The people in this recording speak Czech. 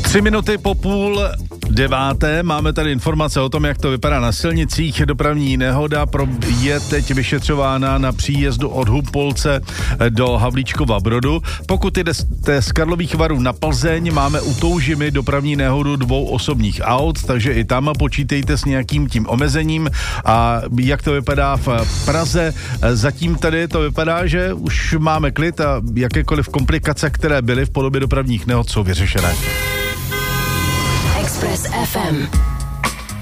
3 po 8:30 máme tady informace o tom, jak to vypadá na silnicích. Dopravní nehoda je teď vyšetřována na příjezdu od Humpolce do Havlíčkova Brodu. Pokud jdete z Karlových Varů na Plzeň, máme u Toužimy dopravní nehodu 2 osobních aut, takže i tam počítejte s nějakým tím omezením. A jak to vypadá v Praze? Zatím tady to vypadá, že už máme klid a jakékoliv komplikace, které byly v podobě dopravních nehod, jsou vyřešené. Express FM.